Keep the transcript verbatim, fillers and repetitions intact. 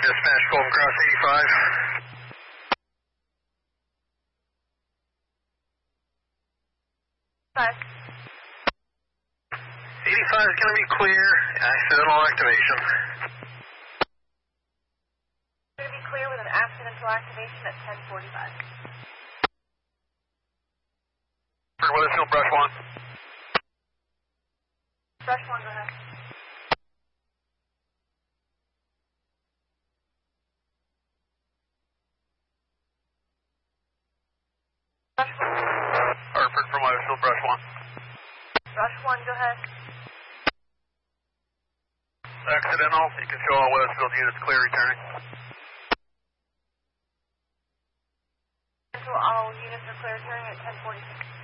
Dispatch, Golden Cross eighty-five. Five. eighty-five is going to be clear. Accidental activation. Going to be clear with an accidental activation at ten forty-five. For Weathersfield, brush one. Brush one, go ahead. Brush one. Hartford from Weathersfield, brush one. Brush one, go ahead. Accidental, you can show all Weathersfield units clear returning. All units are clear returning at ten forty-six.